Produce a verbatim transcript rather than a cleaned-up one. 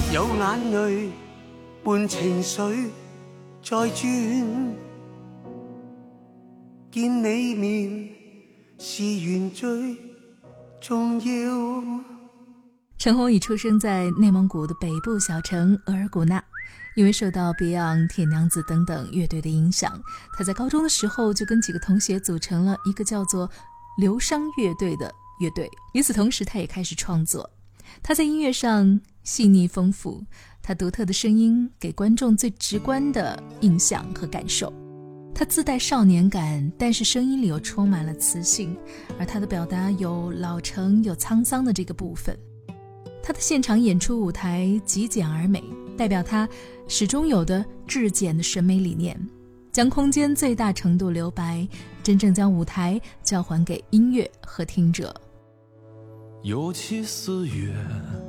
有眼泪伴情绪在转，见你面是原最重要。 陈鸿宇出生在内蒙古的北部小城额尔古纳，因为受到 Beyond、铁娘子等等乐队的影响，他在高中的时候就跟几个同学组成了一个叫做流觞乐队的乐队。与此同时，他也开始创作。他在音乐上细腻丰富，他独特的声音给观众最直观的印象和感受。他自带少年感，但是声音里又充满了磁性，而他的表达有老成有沧桑的这个部分。他的现场演出舞台极简而美，代表他始终有的质简的审美理念，将空间最大程度留白，真正将舞台交还给音乐和听者。 尤其四月